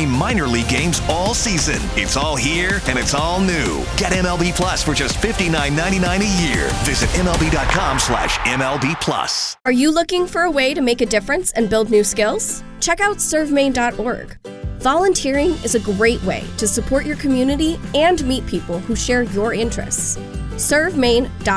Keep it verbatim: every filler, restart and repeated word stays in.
stream minor league games all season. It's all here and it's all new. Get M L B Plus for just fifty-nine ninety-nine a year. Visit MLB.com slash MLB Plus. Are you looking for a way to make a difference and build new skills? Check out serve maine dot org. Volunteering is a great way to support your community and meet people who share your interests. serve maine dot org